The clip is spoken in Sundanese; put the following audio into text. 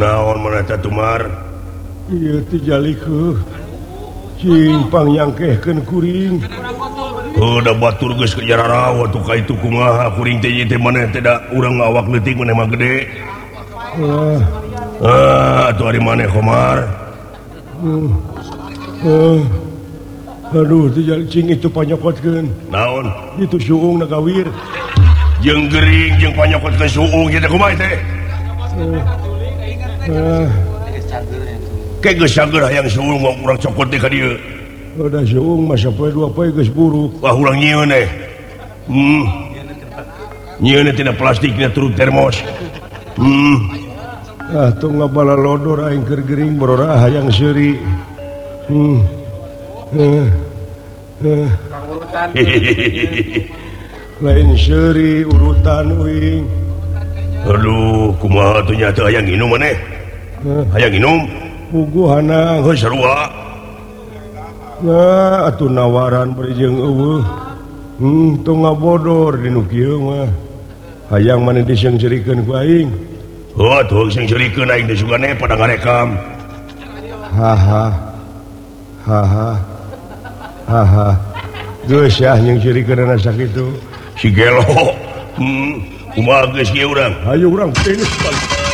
naon manehna Tumar? Ieu teh jalikeun cingpang nyangkehkeun kuring. Udah batur geus ke jararawa tuh ka itu kumaha kuring teh ieu teh maneh teh da urang awak leutik maneh mah gede. Atuh ari maneh Komar. Aduh teh cing itu panyokotkeun. Naon? Itu suungna gawir. Jeung gering jeung panyokotkeun suung ieu teh kumaha teh? Kayak geus cager hayang suung urang cokot teh ka dieu. Udah suung mah sapoe dua poe geus buruk. Wah urang nyieun teh. Nyieun tina plastikna turut termos. Tuh ngabala lodor aing keur gering borora hayang seuri. Lain seuri urutan uing. Aduh kumaha tuh nya teu hayang nginum maneh? Hayang nginum? Puguh hanang. Geus sarua. Nah, atuh nawaran bari jeung eueuh. Tong ngabodor dinu kieu mah. Hayang maneh diseung-seurikeun ku aing. Tuh seung-seurikeun aing teh sugane pada ngarekam. Haha. Geus ya nyeung-seurikeun na sakitu. Si gelo. Kumaha geus ieu urang? Hayu urang finish.